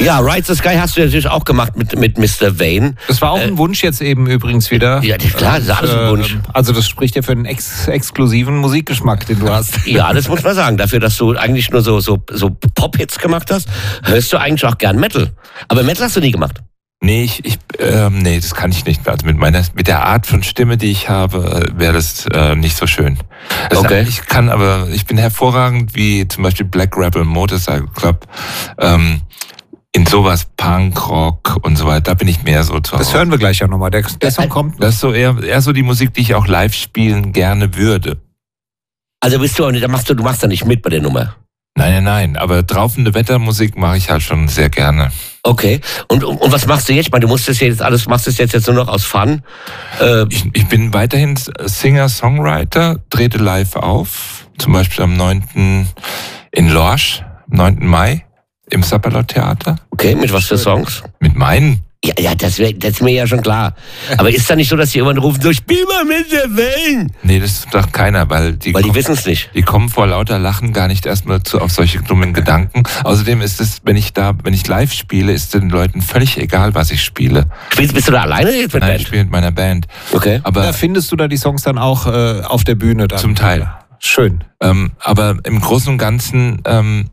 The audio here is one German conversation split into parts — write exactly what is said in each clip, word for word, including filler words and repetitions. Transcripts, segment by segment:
Ja, Ride the Sky hast du natürlich auch gemacht mit, mit Mister Vane. Das war auch ein Wunsch jetzt eben übrigens wieder. Ja, klar, das ist alles ein Wunsch. Also das spricht ja für einen ex exklusiven Musikgeschmack, den du hast. Ja, das muss man sagen. Dafür, dass du eigentlich nur so, so, so Pop-Hits gemacht hast, hörst du eigentlich auch gern Metal. Aber Metal hast du nie gemacht. Nee, ich, ich ähm, nee, das kann ich nicht. Also mit meiner, mit der Art von Stimme, die ich habe, wäre das äh, nicht so schön. Also okay. Ich kann aber, ich bin hervorragend, wie zum Beispiel Black Rebel Motorcycle Club, ähm, in sowas Punk, Rock und so weiter, da bin ich mehr so zu Hause. Das hören wir gleich ja nochmal. Der, der Song kommt. Das ist so eher, eher so die Musik, die ich auch live spielen gerne würde. Also bist du auch nicht, da machst du, du machst da nicht mit bei der Nummer. Nein, nein, nein. Aber draufende Wettermusik mache ich halt schon sehr gerne. Okay. Und, und, und was machst du jetzt? Ich meine, du musst das jetzt alles, machst das jetzt, jetzt nur noch aus Fun. Äh, ich, ich bin weiterhin Singer-Songwriter, trete live auf. Zum Beispiel am neunten in Lorsch, am neunten Mai im Sapperlot-Theater. Okay, mit was für Songs? Mit meinen. Ja, ja, das, wär, das ist mir ja schon klar. Aber ist da nicht so, dass die irgendwann rufen, so, spiel mal mit der Wellen? Nee, das sagt keiner, weil die, weil die wissen es nicht. Die kommen vor lauter Lachen gar nicht erstmal zu, auf solche dummen Gedanken. Außerdem ist es, wenn ich da, wenn ich live spiele, ist den Leuten völlig egal, was ich spiele. Spielst, bist du da alleine jetzt mit Nein, Band? ich spiele mit meiner Band. Okay. Aber da findest du da die Songs dann auch äh, auf der Bühne dann? Zum Teil. Schön. Ähm, aber im Großen und Ganzen, ähm,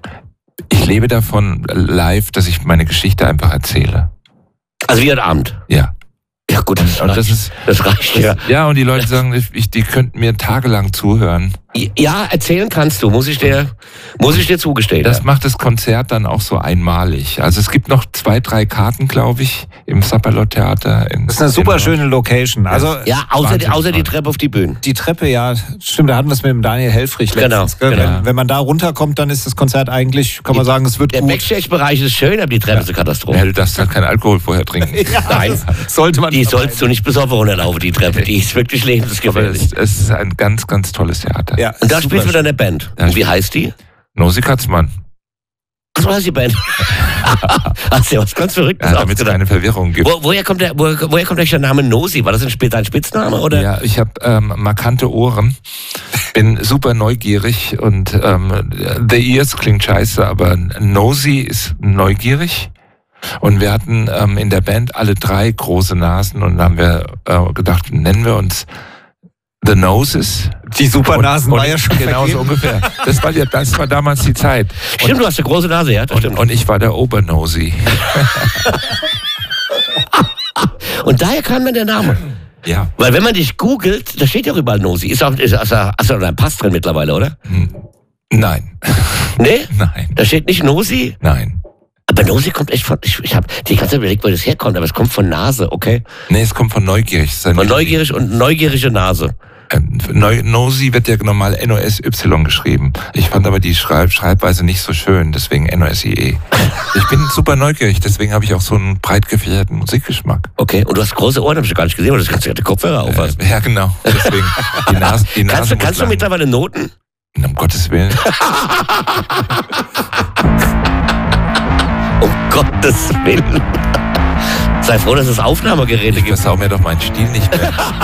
ich lebe davon live, dass ich meine Geschichte einfach erzähle. Also wie ein Abend? Ja. Ja gut, das, und reicht. das ist das reicht ja. Ja, und die Leute sagen, ich, die könnten mir tagelang zuhören. Ja, erzählen kannst du, muss ich dir, muss ich dir zugestehen. Das ja. macht das Konzert dann auch so einmalig. Also es gibt noch zwei, drei Karten, glaube ich, im Sapperlot-Theater. Das ist eine super schöne Location. Also ja, außer, die, außer die Treppe auf die Bühne. Die Treppe, ja, stimmt, da hatten wir es mit dem Daniel Helfrich letztens. Genau, genau. Wenn, wenn man da runterkommt, dann ist das Konzert eigentlich, kann man sagen, es wird Der gut. Der Backstage-Bereich ist schön, aber die Treppe ja. ist eine Katastrophe. Ja, du darfst halt keinen Alkohol vorher trinken. Ja, nein, sollte man. Die sollst du nicht besoffen runterlaufen, die Treppe. Die ist wirklich lebensgefährlich. Aber es, es ist ein ganz, ganz tolles Theater. Ja, und da spielst du mit deiner Band. Ja, und wie heißt die? Nosi Katzmann. So heißt die Band. Hast du ja was ganz Verrücktes ja, damit es keine Verwirrung gibt. Wo, woher kommt der, wo, woher kommt der Name Nosi? War das ein Spitz, dein Spitzname? Oder? Ja, ich habe ähm, markante Ohren, bin super neugierig und ähm, The Ears klingt scheiße, aber Nosi ist neugierig. Und wir hatten ähm, in der Band alle drei große Nasen und dann haben wir äh, gedacht, nennen wir uns The Noses. Die Supernasen und, war ja schon genau so ungefähr. Das war, das war damals die Zeit. Stimmt, und, du hast eine große Nase, ja? Das und, stimmt. und ich war der Obernosi. Und daher kam mir der Name. Ja. Weil wenn man dich googelt, da steht ja auch überall Nosi. Ist auch, ist, ist, hast du deinen Pass drin mittlerweile, oder? Nein. Nee? Nein. Da steht nicht Nosi? Nein. Aber Nosi kommt echt von, ich, ich habe die ganze Zeit überlegt, wo das herkommt, aber es kommt von Nase, okay? Nee, es kommt von neugierig. Von neugierig und neugierige Nase. Ähm, Nosi wird ja normal N O S Y geschrieben. Ich fand aber die Schreib Schreibweise nicht so schön, deswegen N O S I E. Ich bin super neugierig, deswegen habe ich auch so einen breit gefächerten Musikgeschmack. Okay, und du hast große Ohren, habe ich gar nicht gesehen, oder das kannst du ja die Kopfhörer aufpassen. Äh, ja, genau. Deswegen die Nase, die Nase kannst du, kannst du mittlerweile Noten? Um Gottes Willen. Um Gottes Willen. Sei froh, dass es Aufnahmegeräte Ich gibt. versau mir doch meinen Stil nicht mehr.